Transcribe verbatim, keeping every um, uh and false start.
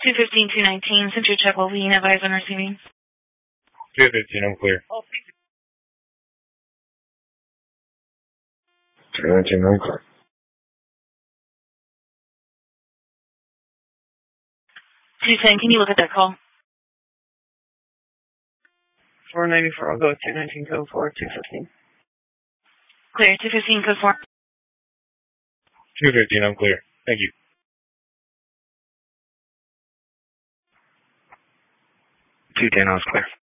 two fifteen, two nineteen, sent you a check. Will we advise on receiving? two fifteen, I'm clear. two nineteen, I'm clear. two ten, can you look at that call? four ninety-four, I'll go with two nineteen, code four, two fifteen. Clear, two fifteen, code four. two fifteen, I'm clear. Thank you. two ten, I was clear.